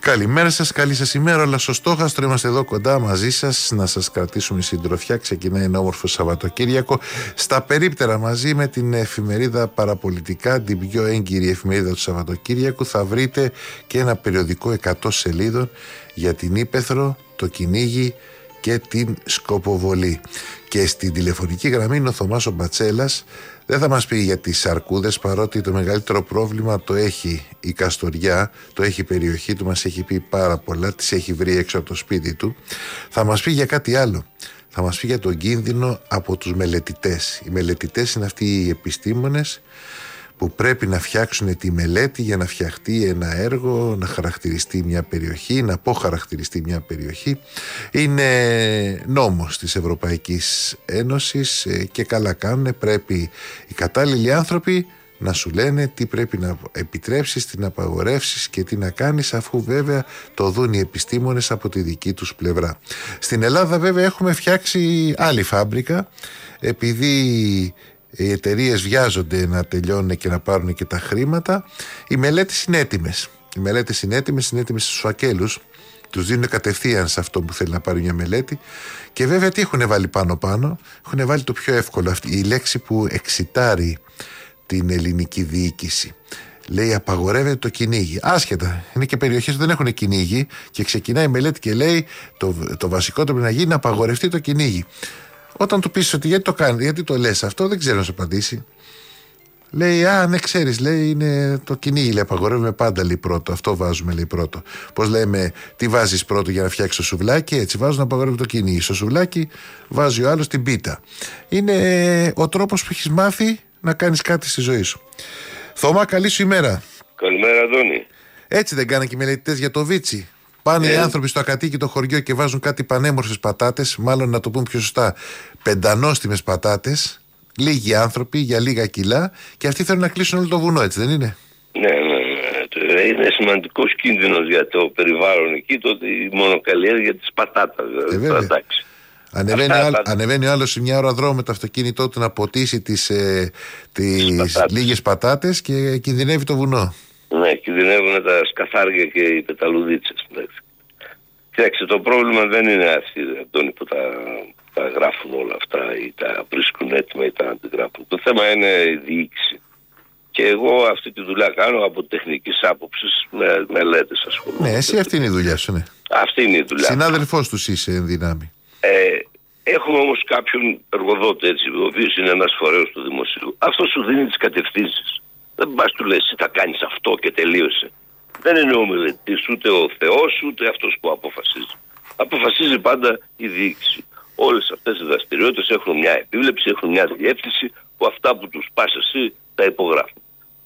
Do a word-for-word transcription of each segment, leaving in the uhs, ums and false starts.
Καλημέρα σας, καλή σας ημέρα. Όλα στο στόχαστρο. Είμαστε εδώ κοντά μαζί σας να σας κρατήσουμε συντροφιά. Ξεκινάει ένα όμορφο Σαββατοκύριακο. Στα περίπτερα μαζί με την εφημερίδα Παραπολιτικά, την πιο έγκυρη εφημερίδα του Σαββατοκύριακου, θα βρείτε και ένα περιοδικό εκατό σελίδων για την Ύπαιθρο, το κυνήγι και την σκοποβολή. Και στην τηλεφωνική γραμμή είναι ο Θωμάς ο Μπατσέλας. Δεν θα μας πει για τις αρκούδες, παρότι το μεγαλύτερο πρόβλημα το έχει η Καστοριά, το έχει η περιοχή του, μας έχει πει πάρα πολλά, τις έχει βρει έξω από το σπίτι του. Θα μας πει για κάτι άλλο. Θα μας πει για τον κίνδυνο από τους μελετητές. Οι μελετητές είναι αυτοί οι επιστήμονες που πρέπει να φτιάξουν τη μελέτη για να φτιαχτεί ένα έργο, να χαρακτηριστεί μια περιοχή, να αποχαρακτηριστεί μια περιοχή. Είναι νόμος της Ευρωπαϊκής Ένωσης και καλά κάνουν. Πρέπει οι κατάλληλοι άνθρωποι να σου λένε τι πρέπει να επιτρέψεις, τι να απαγορεύσεις και τι να κάνεις, αφού βέβαια το δουν οι επιστήμονες από τη δική τους πλευρά. Στην Ελλάδα βέβαια έχουμε φτιάξει άλλη φάμπρικα, επειδή οι εταιρείες βιάζονται να τελειώνουν και να πάρουν και τα χρήματα. Οι μελέτες είναι έτοιμες. Οι μελέτες είναι έτοιμες, είναι έτοιμες στους φακέλους. Τους δίνουν κατευθείαν σε αυτό που θέλει να πάρει μια μελέτη. Και βέβαια τι έχουν βάλει πάνω-πάνω? Έχουν βάλει το πιο εύκολο, αυτή η λέξη που εξητάρει την ελληνική διοίκηση. Λέει απαγορεύεται το κυνήγι. Άσχετα. Είναι και περιοχές που δεν έχουν κυνήγι και ξεκινάει η μελέτη και λέει το, το βασικό το πρέπει να γίνει να απαγορευτεί το κυνήγι. Όταν του πεις ότι γιατί το κάνει, γιατί το λες αυτό, δεν ξέρω να σου απαντήσει. Λέει, α, ναι, ξέρεις, λέει, είναι το κυνήγι, λέει, απαγορεύουμε πάντα, λέει, πρώτο. Αυτό βάζουμε, λέει, πρώτο. Πώς λέμε, τι βάζεις πρώτο για να φτιάξεις το σουβλάκι? Έτσι, βάζουν να απαγορεύουν το κυνήγι. Στο σουβλάκι βάζει ο άλλος την πίτα. Είναι ο τρόπος που έχεις μάθει να κάνεις κάτι στη ζωή σου. Θωμά, καλή σου ημέρα. Καλημέρα, Αντώνη. Έτσι δεν κάνανε και οι μελετητές για το Βίτσι? Πάνε ε. οι άνθρωποι στο ακατοίκητο χωριό και βάζουν κάτι πανέμορφες πατάτες, μάλλον να το πούμε πιο σωστά, πεντανόστιμες πατάτες, λίγοι άνθρωποι για λίγα κιλά, και αυτοί θέλουν να κλείσουν όλο το βουνό, έτσι δεν είναι? Ναι, ναι, ναι. Είναι σημαντικός κίνδυνος για το περιβάλλον εκεί, το ότι η μονοκαλλιέργεια της πατάτας. Ε, βέβαια. Ανεβαίνει, Αυτά, α, ανεβαίνει ο άλλος σε μια ώρα δρόμο με το αυτοκίνητό του να ποτίσει τις, ε, τις πατάτες. λίγες πατάτες και κινδυνεύει το βουνό. Ναι, κινδυνεύουν τα σκαθάρια και οι πεταλουδίτσες. Κοιτάξτε, το πρόβλημα δεν είναι αυτοί, Αντώνη, που τα, τα γράφουν όλα αυτά ή τα βρίσκουν έτοιμα ή τα αντιγράφουν. Το θέμα είναι η διοίκηση. Και εγώ αυτή τη δουλειά κάνω από τεχνικής άποψης, με μελέτες ασχολούμαι. Ναι, εσύ αυτή είναι η δουλειά σου, ναι. Αυτή είναι η δουλειά. Συνάδελφός τους είσαι εν δυνάμει. Ε, έχουμε όμως κάποιον εργοδότη, έτσι, ο οποίος είναι ένας φορέος του δημοσίου. Αυτό σου δίνει τις κατευθύνσεις. Δεν πας του λες, θα κάνεις αυτό και τελείωσε. Δεν είναι ο μελετής, ούτε ο Θεός, ούτε αυτός που αποφασίζει. Αποφασίζει πάντα η διοίκηση. Όλες αυτές οι δραστηριότητες έχουν μια επίβλεψη, έχουν μια διεύθυνση που αυτά που τους πας εσύ τα υπογράφουν.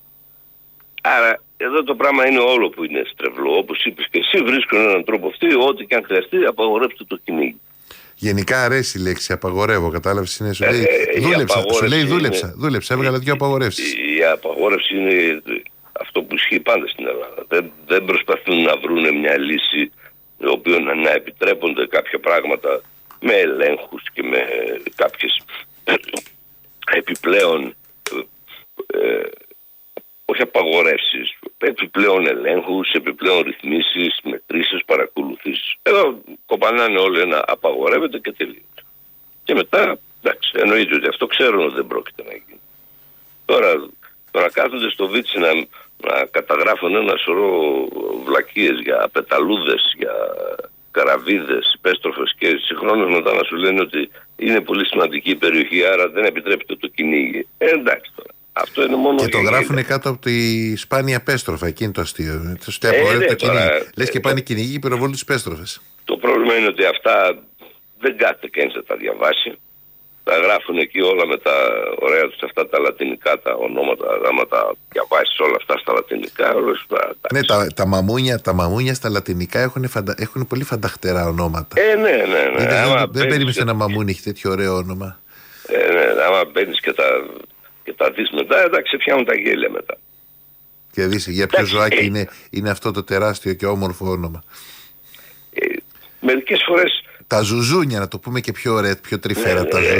Άρα εδώ το πράγμα είναι όλο που είναι στρεβλό. Όπως είπες και εσύ, βρίσκουν έναν τρόπο αυτοί, ό,τι και αν χρειαστεί, απαγορεύστε το κυνήγι. Γενικά αρέσει η λέξη απαγορεύω, κατάλαβες, είναι, σου λέει, ε, δούλεψα, σου λέει δούλεψα, είναι, δούλεψα, έβγαλα δύο απαγορεύσεις. Η, η απαγόρευση είναι αυτό που ισχύει πάντα στην Ελλάδα. Δεν, δεν προσπαθούν να βρουν μια λύση η οποία να, να επιτρέπονται κάποια πράγματα με ελέγχους και με κάποιες επιπλέον ε, όχι απαγορεύσεις, επιπλέον ελέγχους, επιπλέον ρυθμίσεις, μετρήσεις, παρακολουθήσεις. Εδώ κοπανάνε όλοι να απαγορεύεται και τελείως. Και μετά, εντάξει, εννοείται ότι αυτό ξέρουν ότι δεν πρόκειται να γίνει. Τώρα, τώρα κάθονται στο Βίτσι να, να καταγράφουν ένα σωρό βλακίες για πεταλούδες, για καραβίδες, υπέστροφες, και συγχρόνως μετά να σου λένε ότι είναι πολύ σημαντική η περιοχή, άρα δεν επιτρέπεται το κυνήγι. Ε, εντάξει τώρα. Αυτό είναι μόνο. Και το γράφουν κάτω από τη σπάνια πέστροφα, εκείνη το αστείο. Το αστείο ε, ναι, το κυνήγι. Λες ε, και πάνε κυνηγοί και πυροβολούν τις πέστροφες. Το πρόβλημα είναι ότι αυτά δεν κάθεται κανείς να τα διαβάσει. Τα γράφουν εκεί όλα με τα ωραία τους αυτά τα λατινικά τα ονόματα. Άμα τα διαβάσεις όλα αυτά στα λατινικά. Όλες, τα, ναι, τα, τα, μαμούνια, τα μαμούνια στα λατινικά έχουν, φαντα, έχουν πολύ φανταχτερά ονόματα. Ε, ναι, ναι, ναι. Είναι, δεν δεν περίμενες και... ένα μαμούνι έχει τέτοιο ωραίο όνομα. Ε, ναι, άμα μπαίνεις και τα. Και τα δεις μετά, εντάξει, πιάνουν τα γέλια μετά. Και δεις για ποιο ζωάκι ε, είναι, είναι αυτό το τεράστιο και όμορφο όνομα. Ε, μερικές φορές... Τα ζουζούνια, να το πούμε και πιο ωραία, πιο τρυφέρα, ναι, τα